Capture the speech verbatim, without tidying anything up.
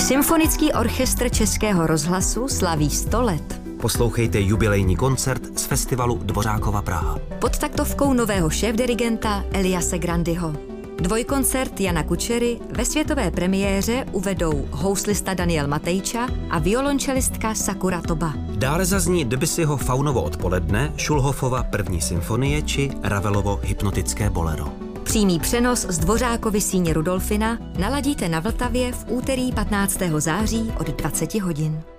Symfonický orchestr Českého rozhlasu slaví sto let. Poslouchejte jubilejní koncert z festivalu Dvořákova Praha. Pod taktovkou nového šéfdirigenta Eliase Grandyho. Dvojkoncert Jana Kučery ve světové premiéře uvedou houslista Daniel Matejča a violončelistka Sakura Toba. Dále zazní Debussyho Faunovo odpoledne, Schulhoffova první symfonie či Ravelovo hypnotické bolero. Přímý přenos z Dvořákovy síně Rudolfina naladíte na Vltavě v úterý patnáctého září od dvaceti hodin.